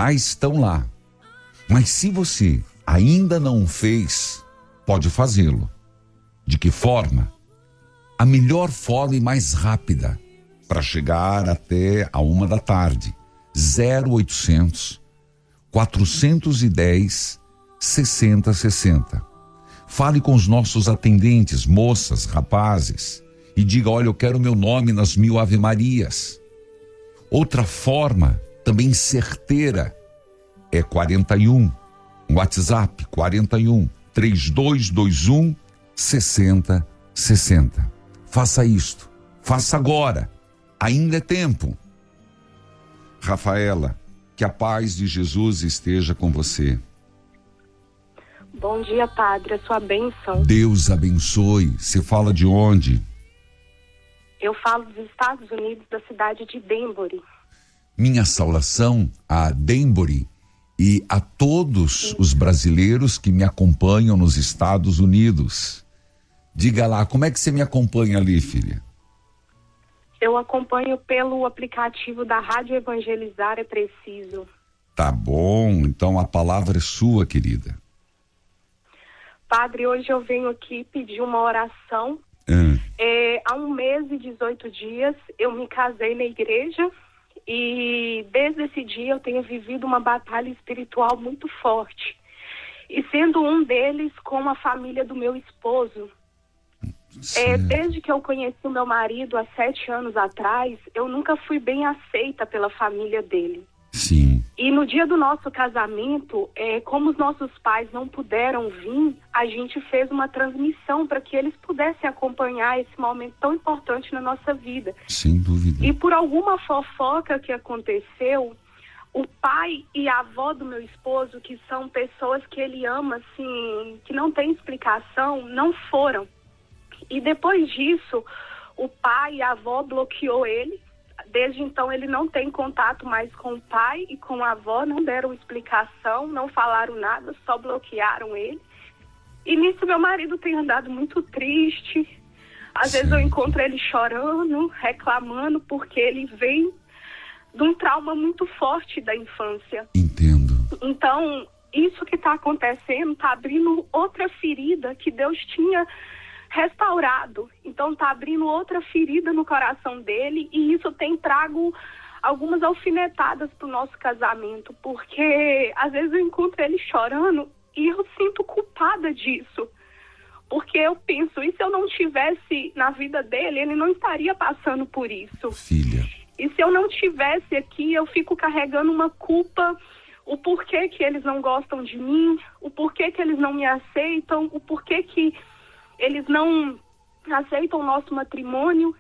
já estão lá. Mas se você ainda não fez, pode fazê-lo. De que forma? A melhor forma e mais rápida para chegar até a 1 da tarde. 0800 410 6060. Fale com os nossos atendentes, moças, rapazes, e diga: olha, eu quero meu nome nas 1000 Ave Marias. Outra forma, também certeira, é 41, WhatsApp 41 3221 6060. Faça isto, faça agora, ainda é tempo. Rafaela, que a paz de Jesus esteja com você. Bom dia, padre, a sua bênção. Deus abençoe. Você fala de onde? Eu falo dos Estados Unidos, da cidade de Danbury. Minha saudação a Danbury e a todos os brasileiros que me acompanham nos Estados Unidos. Diga lá, como é que você me acompanha ali, filha? Eu acompanho pelo aplicativo da Rádio Evangelizar é Preciso. Tá bom, então a palavra é sua, querida. Padre, hoje eu venho aqui pedir uma oração. Há 1 mês e 18 dias eu me casei na igreja e desde esse dia eu tenho vivido uma batalha espiritual muito forte. E sendo um deles com a família do meu esposo. Desde que eu conheci o meu marido há 7 anos atrás, eu nunca fui bem aceita pela família dele. Sim. E no dia do nosso casamento, como os nossos pais não puderam vir, a gente fez uma transmissão para que eles pudessem acompanhar esse momento tão importante na nossa vida. Sem dúvida. E por alguma fofoca que aconteceu, o pai e a avó do meu esposo, que são pessoas que ele ama, assim, que não tem explicação, não foram. E depois disso, o pai e a avó bloqueou ele. Desde então ele não tem contato mais com o pai e com a avó, não deram explicação, não falaram nada, só bloquearam ele. E nisso meu marido tem andado muito triste. Às vezes eu encontro ele chorando, reclamando, porque ele vem de um trauma muito forte da infância. Entendo. Então, isso que está acontecendo está abrindo outra ferida que Deus tinha restaurado. Então tá abrindo outra ferida no coração dele e isso tem trago algumas alfinetadas pro nosso casamento, porque às vezes eu encontro ele chorando e eu sinto culpada disso, porque eu penso, e se eu não tivesse na vida dele, ele não estaria passando por isso. Filha. E se eu não tivesse aqui, eu fico carregando uma culpa, o porquê que eles não gostam de mim, o porquê que eles não me aceitam, o porquê que eles não aceitam o nosso matrimônio.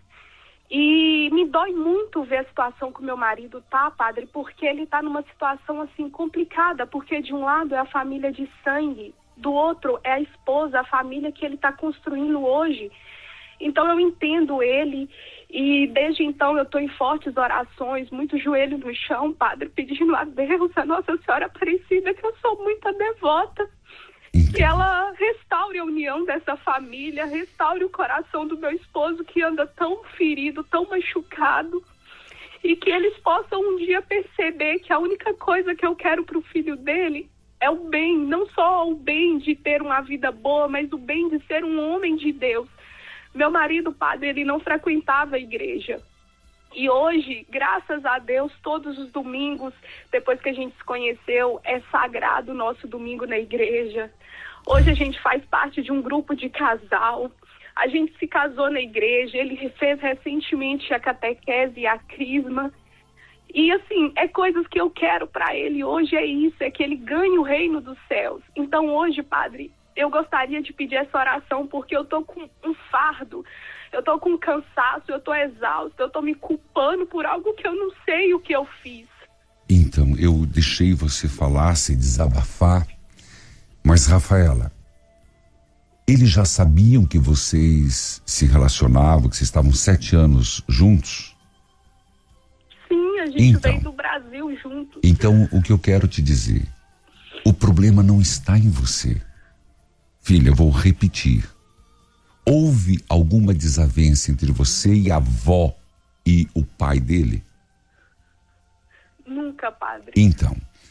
E me dói muito ver a situação que o meu marido tá, padre, porque ele tá numa situação assim complicada, porque de um lado é a família de sangue, do outro é a esposa, a família que ele tá construindo hoje. Então eu entendo ele e desde então eu tô em fortes orações, muito joelho no chão, padre, pedindo a Deus, a Nossa Senhora Aparecida, que eu sou muito devota, que ela restaure a união dessa família, restaure o coração do meu esposo que anda tão ferido, tão machucado, e que eles possam um dia perceber que a única coisa que eu quero pro filho dele é o bem, não só o bem de ter uma vida boa, mas o bem de ser um homem de Deus. Meu marido, padre, ele não frequentava a igreja. E hoje, graças a Deus, todos os domingos, depois que a gente se conheceu, é sagrado o nosso domingo na igreja. Hoje a gente faz parte de um grupo de casal. A gente se casou na igreja, ele fez recentemente a catequese e a crisma. E assim, é coisas que eu quero para ele hoje, é isso, é que ele ganhe o reino dos céus. Então hoje, padre, eu gostaria de pedir essa oração porque eu tô com um fardo. Eu tô com cansaço, eu tô exausta, eu tô me culpando por algo que eu não sei o que eu fiz. Então, eu deixei você falar, se desabafar, mas Rafaela, eles já sabiam que vocês se relacionavam, que vocês estavam 7 anos juntos? Sim, a gente veio do Brasil juntos. Então, o que eu quero te dizer, o problema não está em você. Filha, eu vou repetir. Houve alguma desavença entre você e a avó e o pai dele? Nunca, padre. Então,